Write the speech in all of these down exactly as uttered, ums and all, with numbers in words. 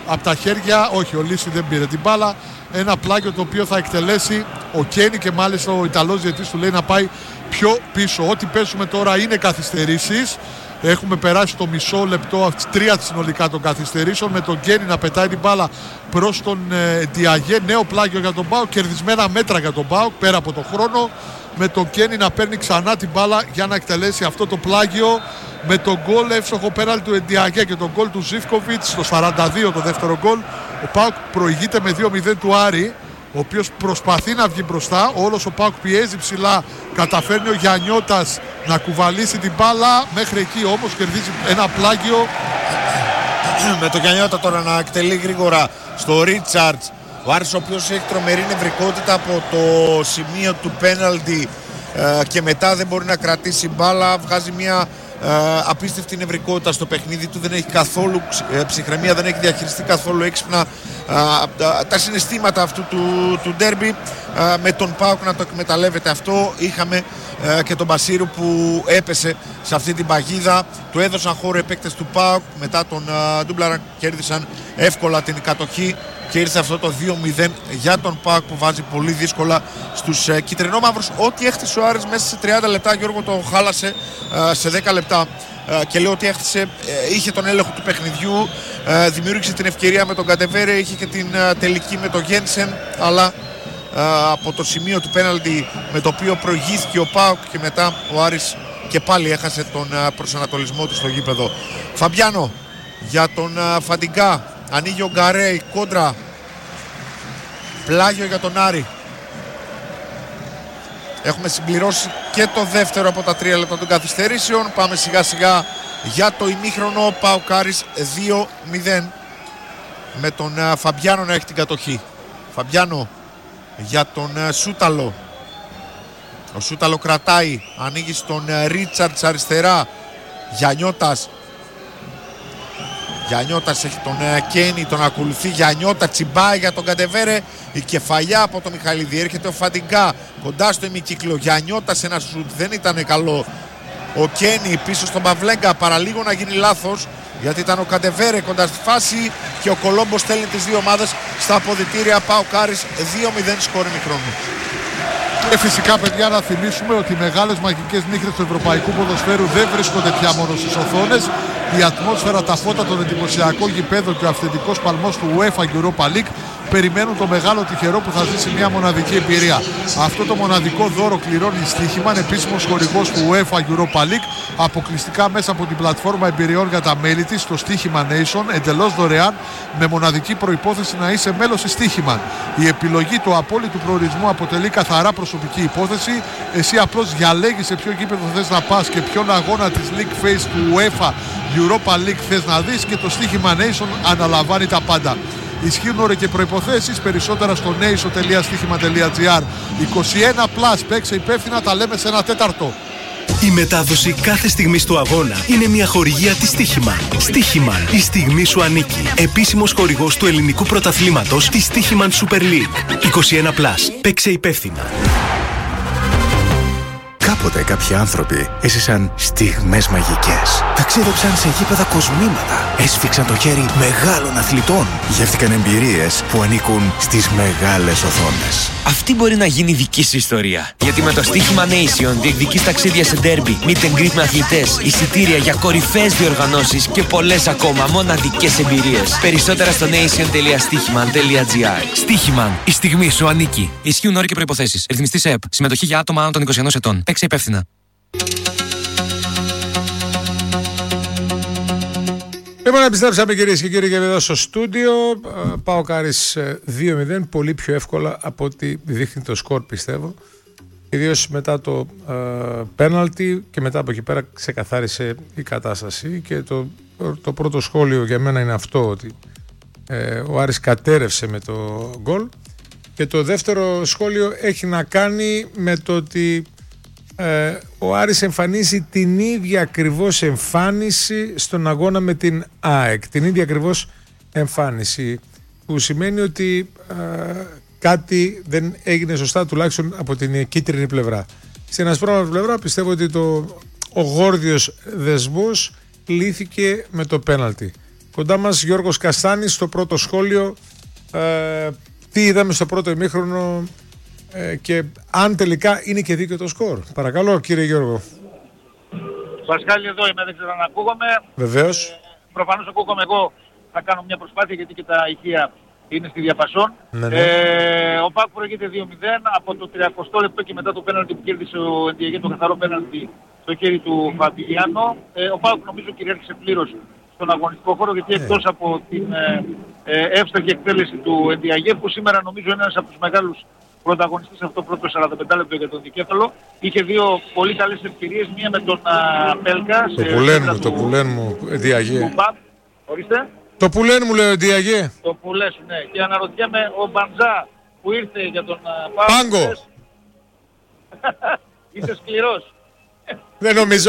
από τα χέρια, όχι, ο Λύση δεν πήρε την μπάλα. Ένα πλάγιο το οποίο θα εκτελέσει ο Κένι και μάλιστα ο Ιταλός διαιτητής του λέει να πάει πιο πίσω. Ό,τι παίζουμε τώρα είναι καθυστερήσεις. Έχουμε περάσει το μισό λεπτό, τρία συνολικά των καθυστερήσεων, με τον Κένι να πετάει την μπάλα προς τον ε, Διαγέ. Νέο πλάγιο για τον ΠΑΟΚ, κερδισμένα μέτρα για τον ΠΑΟΚ πέρα από τον χρόνο. Με τον Κένι να παίρνει ξανά την μπάλα για να εκτελέσει αυτό το πλάγιο. Με τον γκολ εύστοχο πέναλτι του Εντιαγέ και τον γκολ του Ζίβκοβιτς στο σαράντα δύο το δεύτερο γκολ. Ο ΠΑΟΚ προηγείται με δύο μηδέν του Άρη, ο οποίος προσπαθεί να βγει μπροστά. Όλος ο ΠΑΟΚ πιέζει ψηλά. Καταφέρνει ο Γιαννιώτας να κουβαλήσει την μπάλα. Μέχρι εκεί όμως κερδίζει ένα πλάγιο. Με τον Γιαννιώτα τώρα να εκτελεί γρήγορα στο Ρίτσαρτς. Ο Άρης ο οποίος έχει τρομερή νευρικότητα από το σημείο του πέναλτι ε, και μετά δεν μπορεί να κρατήσει μπάλα. Βγάζει μια ε, απίστευτη νευρικότητα στο παιχνίδι του. Δεν έχει καθόλου ε, ψυχραιμία, δεν έχει διαχειριστεί καθόλου έξυπνα ε, τα, τα συναισθήματα αυτού του, του ντέρμπι. Ε, με τον ΠΑΟΚ να το εκμεταλλεύεται αυτό. Είχαμε ε, και τον Μπασίρου που έπεσε σε αυτή την παγίδα. Του έδωσαν χώρο οι παίκτες του ΠΑΟΚ. Μετά τον ε, Ντούμπλαρα κέρδισαν εύκολα την κατοχή. Και ήρθε αυτό το δύο μηδέν για τον ΠΑΟΚ που βάζει πολύ δύσκολα στους ε, κυτρινόμαυρους. Ό,τι έχτισε ο Άρης μέσα σε τριάντα λεπτά, Γιώργο, το χάλασε ε, σε δέκα λεπτά. Ε, και λέω ότι έχτισε, ε, είχε τον έλεγχο του παιχνιδιού, ε, δημιούργησε την ευκαιρία με τον Καντεβέρε, είχε και την ε, τελική με τον Γένσεν. Αλλά ε, από το σημείο του πέναλτι με το οποίο προηγήθηκε ο ΠΑΟΚ και μετά ο Άρης και πάλι έχασε τον ε, προσανατολισμό του στο γήπεδο. Φαμπιάνο για τον ε, Φαντιγκά. Ανοίγει ο Γκαρέι, κόντρα, πλάγιο για τον Άρη. Έχουμε συμπληρώσει και το δεύτερο από τα τρία λεπτά των καθυστερήσεων. Πάμε σιγά σιγά για το ημίχρονο. ΠΑΟΚ Άρης δύο μηδέν. Με τον uh, Φαμπιάνο να έχει την κατοχή. Φαμπιάνο για τον uh, Σούταλο. Ο Σούταλο κρατάει, ανοίγει στον uh, Ρίτσαρτς αριστερά. Γιαννιώτας. Γιαννιώτας έχει τον uh, Κένι, τον ακολουθεί. Γιαννιώτα τσιμπάει για τον Καντεβέρε. Η κεφαλιά από τον Μιχαηλίδη. Έρχεται ο Φαντιγκά κοντά στο ημικύκλο. Γιαννιώτας ένα σουτ, δεν ήταν καλό. Ο Κένι πίσω στον Παυλέγκα, παραλίγο να γίνει λάθος, γιατί ήταν ο Καντεβέρε κοντά στη φάση. Και ο Κολόμπος στέλνει τις δύο ομάδες στα αποδυτήρια. ΠΑΟΚ Άρης δύο μηδέν σκόρ ημιχρόνου. Και φυσικά, παιδιά, να θυμίσουμε ότι οι μεγάλες μαγικές νύχτες του ευρωπαϊκού ποδοσφαίρου δεν βρίσκονται πια μόνο στις οθόνες. Η ατμόσφαιρα, τα φώτα, τον εντυπωσιακό γηπέδο και ο αυθεντικός παλμός του UEFA Europa League περιμένουν το μεγάλο τυχερό που θα ζήσει μια μοναδική εμπειρία. Αυτό το μοναδικό δώρο κληρώνει Στοίχημαν, επίσημος χορηγός του UEFA Europa League, αποκλειστικά μέσα από την πλατφόρμα εμπειριών για τα μέλη της, το Στοίχημα Nation, εντελώς δωρεάν, με μοναδική προϋπόθεση να είσαι μέλος της Στοίχημαν. Η επιλογή του απόλυτου προορισμού αποτελεί καθαρά προσωπική υπόθεση. Εσύ απλώς διαλέγεις σε ποιο γήπεδο θες να πας και ποιον αγώνα της League Phase του UEFA Europa League θες να δεις, και το Στοίχημα Nation αναλαμβάνει τα πάντα. Ισχύουν όροι και προϋποθέσεις. Περισσότερα στο nation τελεία στοίχημα τελεία gr. είκοσι ένα πλας, παίξε υπεύθυνα, τα λέμε σε ένα τέταρτο. Η μετάδοση κάθε στιγμής του αγώνα είναι μια χορηγία της Στοίχημαν. Στοίχημαν, η στιγμή σου ανήκει. Επίσημος χορηγός του ελληνικού πρωταθλήματος της Στοίχημαν Super League. είκοσι ένα πλας, παίξε υπεύθυνα. Κάποτε κάποιοι άνθρωποι έζησαν στιγμές μαγικές. Ταξίδεψαν σε γήπεδα κοσμήματα. Έσφιξαν το χέρι μεγάλων αθλητών. Γεύτηκαν εμπειρίες που ανήκουν στις μεγάλες οθόνες. Αυτή μπορεί να γίνει δική σου ιστορία. Γιατί με το Στοίχημα Nation διεκδικείς ταξίδια σε ντέρμπι, meet and greet με αθλητές, εισιτήρια για κορυφαίες διοργανώσεις και πολλές ακόμα μοναδικές εμπειρίες. Περισσότερα στο nation τελεία στοίχημαν τελεία gr. Στοίχημαν, η στιγμή σου ανήκει. Ισχύουν όροι και προϋποθέσεις. Ρυθμιστής ΕΕΠ. Συμμετοχή για άτομα άνω των είκοσι ενός ετών. Παίξε υπεύθυνα. Λοιπόν, επιστρέψαμε κυρίες και κύριοι και εδώ στο στούντιο. ΠΑΟΚ Άρης δύο μηδέν, πολύ πιο εύκολα από ό,τι δείχνει το σκορ, πιστεύω. Ιδίως μετά το ε, πέναλτι και μετά από εκεί πέρα ξεκαθάρισε η κατάσταση. Και το, το πρώτο σχόλιο για μένα είναι αυτό, ότι ε, ο Άρης κατέρευσε με το γκολ. Και το δεύτερο σχόλιο έχει να κάνει με το ότι Ε, ο Άρης εμφανίζει την ίδια ακριβώς εμφάνιση στον αγώνα με την ΑΕΚ. Την ίδια ακριβώς εμφάνιση, που σημαίνει ότι ε, κάτι δεν έγινε σωστά, τουλάχιστον από την κίτρινη πλευρά. Στην ασπρόμαυρη πλευρά πιστεύω ότι το, ο γόρδιος δεσμός λύθηκε με το πέναλτι. Κοντά μας Γιώργος Καστάνης στο πρώτο σχόλιο. Ε, τι είδαμε στο πρώτο ημίχρονο ε, και αν τελικά είναι και δίκαιο το σκορ. Παρακαλώ κύριε Γιώργο. Πασχάλη, εδώ είμαι, δεν ξέρω αν ακούγομαι. Βεβαίως. Ε, προφανώς ακούγομαι εγώ, θα κάνω μια προσπάθεια γιατί και τα ηχεία είναι στη διαπασόν. Ναι, ναι. Ε, ο ΠΑΟΚ προηγείται δύο μηδέν από το τριακοστό λεπτό και μετά το πέναλτι που κέρδισε ο Εντιαγέ, το καθαρό πέναλτι στο χέρι του Φαμπιάνο. Ε, ο ΠΑΟΚ νομίζω κυριάρχησε πλήρως στον αγωνιστικό χώρο, γιατί εκτός από την ε, ε, εύστοχη εκτέλεση του Εντιαγέ, που σήμερα νομίζω είναι ένας από τους μεγάλους πρωταγωνιστής αυτό το πρώτο σαράντα πέντε λεπτό για τον δικέφαλο, είχε δύο πολύ καλές ευκαιρίες, μία με τον α, Πέλκα. Το πουλέν μου, το πουλέν μου, Εντιαγέ. Ορίστε. Το πουλέν μου, λέει ο Εντιαγέ. Το πουλέ σου, ναι. Και αναρωτιέμαι ο Μπαντζά που ήρθε για τον uh, Πάγκο. Είσαι σκληρός. Δεν νομίζω.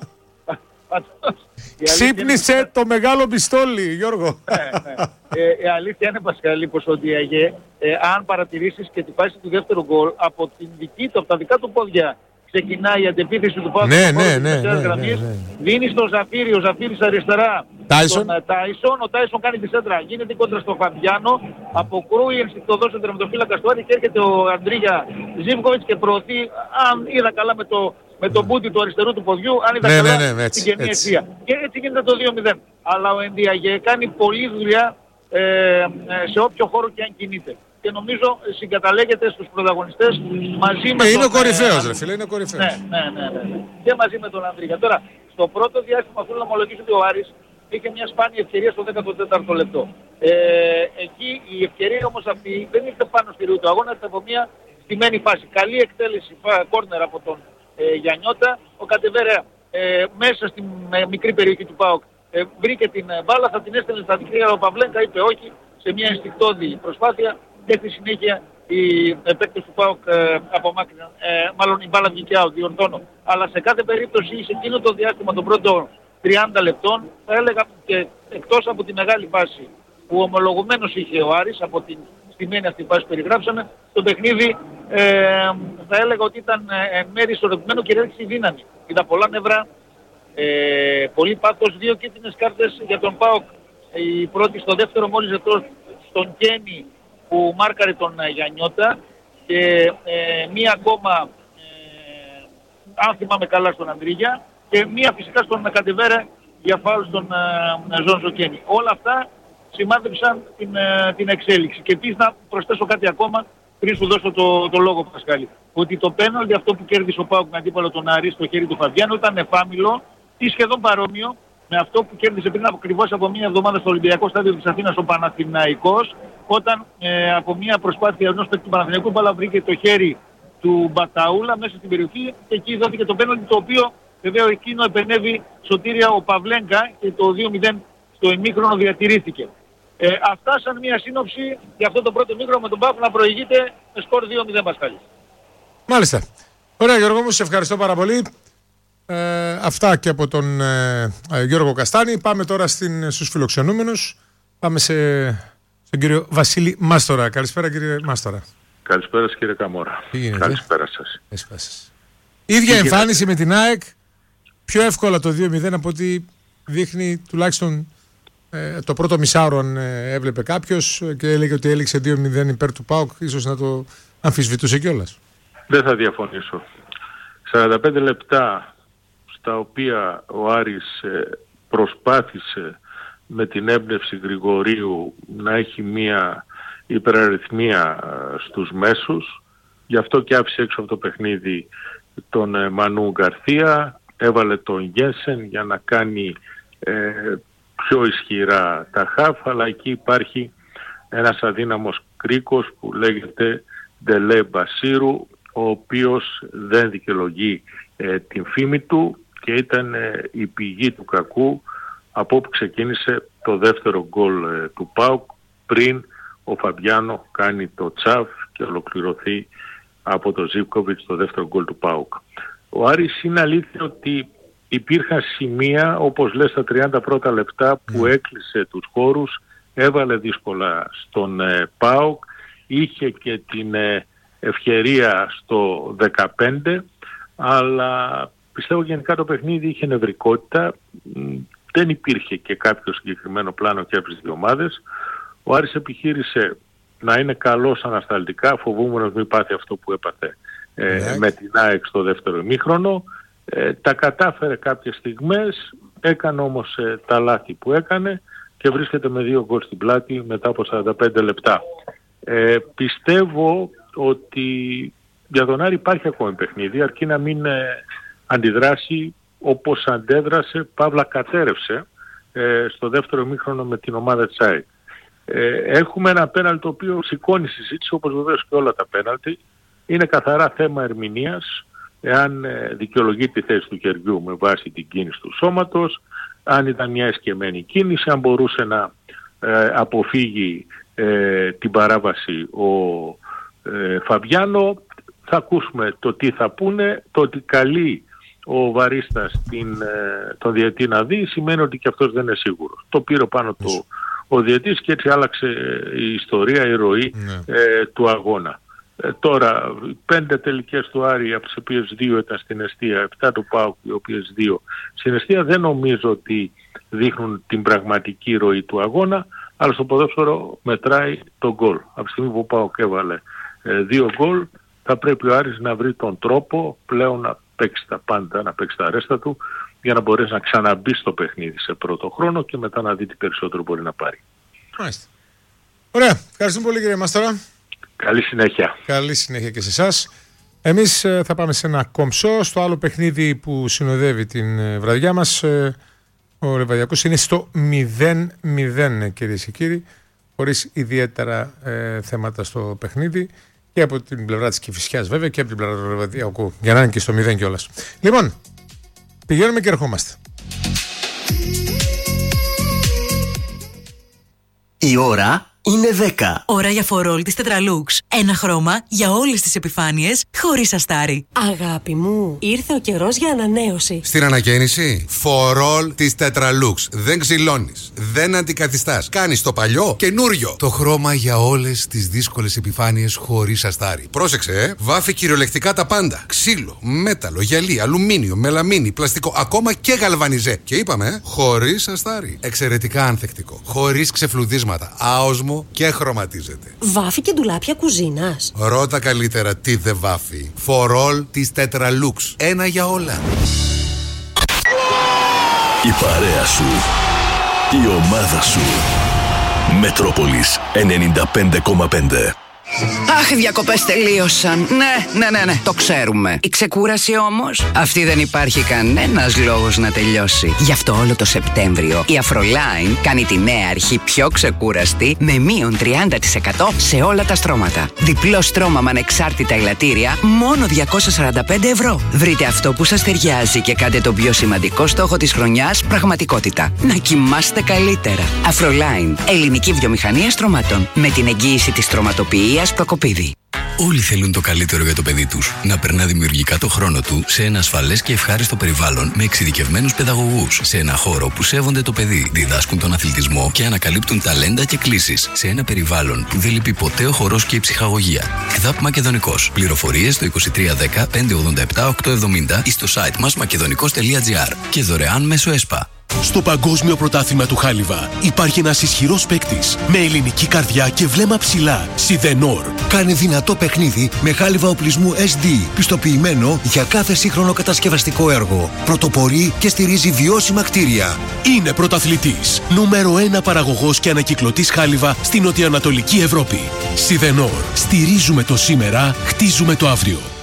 Ξύπνησε είναι... το μεγάλο πιστόλι, Γιώργο. ναι, ναι. Ε, η αλήθεια είναι, Πασχαλή, πως ο Ντιαγέ, ε, αν παρατηρήσεις και τη φάση του δεύτερου γκολ, από, την δική του, από τα δικά του πόδια ξεκινάει η αντεπίθεση του Πάουκ. Ναι, ναι, ναι, ναι, ναι, ναι. Δίνει στον Ζαφίρι, ο Ζαφίρις αριστερά. Τάισον. Τον Τάισον, ο Τάισον κάνει τη σέντρα. Γίνεται κόντρα στο Φαμπιάνο. Αποκρούει ενστικτοδός ο τερματοφύλακας του Άρη και έρχεται ο Αντρίγια Ζίβκοβιτς και προωθεί, αν είδα καλά με το, με το μπούτι του αριστερού του ποδιού, αν είδα ναι, καλά ναι, ναι, έτσι, την κενή έτσι. αιστεία. Και έτσι γίνεται το δύο μηδέν. Αλλά ο Εντιαγέ κάνει πολλή δουλειά ε, σε όποιο χώρο και αν κινείται. Και νομίζω συγκαταλέγεται στους πρωταγωνιστές μαζί με ε, τον... Είναι ο κορυφαίος, ρε φίλε, είναι ο κορυφαίος. Ναι, ναι, ναι, ναι. Και μαζί με τον Ανδρίγια. Τώρα, στο πρώτο διάστημα, αφού να ομολογήσω ότι ο Άρης είχε μια σπάνια ευκαιρία στο δέκατο τέταρτο λεπτό. Ε, εκεί η ευκαιρία όμως αυτή δεν ήρθε πάνω στη ροή του αγώνα, ήρθε από μια στημένη φάση. Καλή εκτέλεση κόρνερ από τον ε, Γιαννιώτα. Ο Κατεβέρα ε, μέσα στη ε, μικρή περιοχή του ΠΑΟΚ ε, βρήκε την ε, μπάλα, θα την έστελνε στα δίκτυα. Ο Παυλένκα είπε όχι σε μια ενστικτώδη προσπάθεια και στη συνέχεια οι παίκτες του ΠΑΟΚ ε, απομάκρυναν. Ε, μάλλον η μπάλα βγήκε out, διορθώνω. Αλλά σε κάθε περίπτωση σε εκείνο το διάστημα των πρώτων τριάντα λεπτών θα έλεγα, και εκτός από τη μεγάλη φάση που ομολογουμένως είχε ο Άρης από την στημένη αυτή φάση που περιγράψαμε, το παιχνίδι ε, θα έλεγα ότι ήταν ε, εν μέρει ισορροπημένο και έρχεται η δύναμη. Είδα πολλά νευρά, ε, πολύ πάθος, δύο κίτρινες κάρτες για τον ΠΑΟΚ. Η πρώτη στο δεύτερο μόλις εδώ στον Κένι που μάρκαρε τον ε, Γιαννιώτα και ε, μία ακόμα ε, αν θυμάμαι καλά στον Ανδρίγια και μία φυσικά στον Κατεβέρα για φάουλ στον ε, Ζώνζο Κένι. Όλα αυτά σημάδεψαν την, ε, την εξέλιξη. Και επίσης να προσθέσω κάτι ακόμα πριν σου δώσω το, το λόγο, Πασκάλη. Ότι το πέναλτι αυτό που κέρδισε ο ΠΑΟΚ με αντίπαλο τον Άρη στο χέρι του Φαβιάνου ήταν εφάμιλο ή σχεδόν παρόμοιο με αυτό που κέρδισε πριν από, ακριβώς από μία εβδομάδα στο Ολυμπιακό Στάδιο της Αθήνας ο Παναθηναϊκός, όταν ε, από μία προσπάθεια ενός παίκτη του Παναθηναϊκού μπάλα βρήκε το χέρι του Μπαταούλα μέσα στην περιοχή και εκεί δόθηκε το πέναλτι, το οποίο βέβαια εκείνο επενέβη σωτήρια ο Παυλένκα και το δύο μηδέν στο ημίχρονο διατηρήθηκε. Ε, αυτά σαν μία σύνοψη για αυτό το πρώτο ημίχρονο με τον ΠΑΟΚ να προηγείται με σκορ δύο μηδέν, Πασχάλη. Μάλιστα. Ωραία Γιώργο μου, σε ευχαριστώ πάρα πολύ. Ε, αυτά και από τον ε, ε, Γιώργο Καστάνη. Πάμε τώρα στην, στους φιλοξενούμενους. Πάμε σε, στον κύριο Βασίλη Μάστορα. Καλησπέρα κύριε Μάστορα. Καλησπέρα κύριε Καμόρα. Καλησπέρα σας. Έσπασες. Ίδια εμφάνιση με την ΑΕΚ. Πιο εύκολα το δύο μηδέν από ό,τι δείχνει τουλάχιστον ε, το πρώτο μισάωρο, αν ε, έβλεπε κάποιος και έλεγε ότι έληξε δύο μηδέν υπέρ του ΠΑΟΚ. Ίσως να το αμφισβητούσε κιόλας. Δεν θα διαφωνήσω. σαράντα πέντε λεπτά στα οποία ο Άρης ε, προσπάθησε με την έμπνευση Γρηγορίου να έχει μία υπεραριθμία στους μέσους. Γι' αυτό και άφησε έξω από το παιχνίδι τον ε, Μανού Γκαρθία, έβαλε τον Γένσεν για να κάνει ε, πιο ισχυρά τα χαφ, αλλά εκεί υπάρχει ένας αδύναμος κρίκος που λέγεται Ντελέ Μπασίρου, ο οποίος δεν δικαιολογεί ε, την φήμη του και ήταν ε, η πηγή του κακού από όπου ξεκίνησε το δεύτερο γκολ ε, του ΠΑΟΚ, πριν ο Φαμπιάνο κάνει το τσαφ και ολοκληρωθεί από το Ζίβκοβιτς το δεύτερο γκολ του ΠΑΟΚ. Ο Άρης είναι αλήθεια ότι υπήρχαν σημεία, όπως λες, στα τριάντα πρώτα λεπτά που έκλεισε τους χώρους, έβαλε δύσκολα στον ε, ΠΑΟΚ, είχε και την ε, ευκαιρία στο δεκαπέντε, αλλά πιστεύω γενικά το παιχνίδι είχε νευρικότητα δεν υπήρχε και κάποιο συγκεκριμένο πλάνο και από τις δύο ομάδες. Ο Άρης επιχείρησε να είναι καλός ανασταλτικά, φοβούμενος μην πάθει αυτό που έπαθε ε, με την ΑΕΚ στο δεύτερο ημίχρονο. Ε, τα κατάφερε κάποιες στιγμές, έκανε όμως ε, τα λάθη που έκανε και βρίσκεται με δύο γκολ στην πλάτη μετά από σαράντα πέντε λεπτά. Ε, πιστεύω ότι για τον Άρη υπάρχει ακόμη παιχνίδι, αρκεί να μην ε, αντιδράσει όπως αντέδρασε, παύλα κατέρευσε ε, στο δεύτερο ημίχρονο με την ομάδα της ΑΕΚ. Ε, έχουμε ένα πέναλτι το οποίο σηκώνει συζήτηση, όπως βεβαίως και όλα τα πέναλτι. Είναι καθαρά θέμα ερμηνείας, εάν ε, δικαιολογεί τη θέση του χεριού με βάση την κίνηση του σώματος, αν ήταν μια εσκεμμένη κίνηση, αν μπορούσε να ε, αποφύγει ε, την παράβαση ο ε, Φαβιάνο. Θα ακούσουμε το τι θα πούνε, το ότι καλεί ο Βαρίστας την, ε, τον διαιτή να δει σημαίνει ότι και αυτός δεν είναι σίγουρος. Το πήρε πάνω του ο διαιτής και έτσι άλλαξε η ιστορία, η ροή ναι. ε, του αγώνα. Ε, τώρα, πέντε τελικές του Άρη, από τις οποίες δύο ήταν στην εστία, επτά του ΠΑΟΚ, οι οποίες δύο στην εστία, δεν νομίζω ότι δείχνουν την πραγματική ροή του αγώνα, αλλά στο ποδόσφαιρο μετράει το γκολ. Από τη στιγμή που ο ΠΑΟΚ έβαλε ε, δύο γκολ, θα πρέπει ο Άρης να βρει τον τρόπο πλέον να παίξει τα πάντα, να παίξει τα ρέστα του, για να μπορέσει να ξαναμπεί στο παιχνίδι σε πρώτο χρόνο και μετά να δει τι περισσότερο μπορεί να πάρει. Μάλιστα. Ωραία. Ευχαριστούμε πολύ, κύριε Μάστορα. Καλή συνέχεια. Καλή συνέχεια και σε εσάς. Εμείς ε, θα πάμε σε ένα κομψό. Στο άλλο παιχνίδι που συνοδεύει την ε, βραδιά μας, ε, ο Λεβαδιακός είναι στο μηδέν μηδέν, κυρίες και κύριοι, χωρίς ιδιαίτερα ε, θέματα στο παιχνίδι. Και από την πλευρά της Κηφισιάς βέβαια και από την πλευρά του Λεβαδιακού. Για να είναι και στο μηδέν κιόλας. Λοιπόν, πηγαίνουμε και ερχόμαστε. Η ώρα είναι δέκα. Ώρα για φορόλ της Tetralux. Ένα χρώμα για όλες τις επιφάνειες, χωρίς αστάρι. Αγάπη μου, ήρθε ο καιρός για ανανέωση. Στην ανακαίνιση, φορόλ της Tetralux. Δεν ξυλώνεις, δεν αντικαθιστάς. Κάνεις το παλιό καινούριο. Το χρώμα για όλες τις δύσκολες επιφάνειες, χωρίς αστάρι. Πρόσεξε, ε. Βάφει κυριολεκτικά τα πάντα. Ξύλο, μέταλλο, γυαλί, αλουμίνιο, μελαμίνι, πλαστικό, ακόμα και γαλβανιζέ. Και είπαμε, ε, χωρίς αστάρι. Εξαιρετικά ανθεκτικό. Χωρίς ξεφλουδίσματα. Άοσμο και χρωματίζεται. Βάφει και ντουλάπια κουζίνας. Ρώτα καλύτερα τι δεν βάφει. Φορόλ της Tetralux. Ένα για όλα. Η παρέα σου. Η ομάδα σου. Μετρόπολης ενενήντα πέντε κόμμα πέντε. Αχ, οι διακοπές τελείωσαν. Ναι, ναι, ναι, ναι, το ξέρουμε. Η ξεκούραση όμως, αυτή δεν υπάρχει κανένας λόγος να τελειώσει. Γι' αυτό όλο το Σεπτέμβριο η Afroline κάνει τη νέα αρχή πιο ξεκούραστη με μείον τριάντα τοις εκατό σε όλα τα στρώματα. Διπλό στρώμα με ανεξάρτητα ελαττήρια, μόνο διακόσια σαράντα πέντε ευρώ. Βρείτε αυτό που σας ταιριάζει και κάντε τον πιο σημαντικό στόχο της χρονιάς πραγματικότητα. Να κοιμάστε καλύτερα. Afroline, ελληνική βιομηχανία στρωμάτων. Με την εγγύηση της στρωματοποιίας Προκοπίδη. Όλοι θέλουν το καλύτερο για το παιδί τους. Να περνά δημιουργικά το χρόνο του σε ένα ασφαλές και ευχάριστο περιβάλλον με εξειδικευμένους παιδαγωγούς. Σε ένα χώρο που σέβονται το παιδί, διδάσκουν τον αθλητισμό και ανακαλύπτουν ταλέντα και κλήσεις. Σε ένα περιβάλλον που δεν λείπει ποτέ ο χορός και η ψυχαγωγία. ΚΔΑΠ Μακεδονικός. Πληροφορίες στο είκοσι τρία δέκα πεντακόσια ογδόντα επτά οκτακόσια εβδομήντα ή στο site μας μακεδονικός τελεία τζι άρ και δωρεάν μέσω ΕΣΠΑ. Στο Παγκόσμιο Πρωτάθλημα του Χάλιβα υπάρχει ένας ισχυρός παίκτης με ελληνική καρδιά και βλέμμα ψηλά. Σιδενόρ. Κάνει δυνατό παιχνίδι με χάλιβα οπλισμού ες ντι, πιστοποιημένο για κάθε σύγχρονο κατασκευαστικό έργο. Πρωτοπορεί και στηρίζει βιώσιμα κτίρια. Είναι πρωταθλητής. Νούμερο ένα παραγωγός και ανακυκλωτής χάλιβα στην νοτιοανατολική Ευρώπη. Σιδενόρ. Στηρίζουμε το σήμερα, χτίζουμε το αύριο.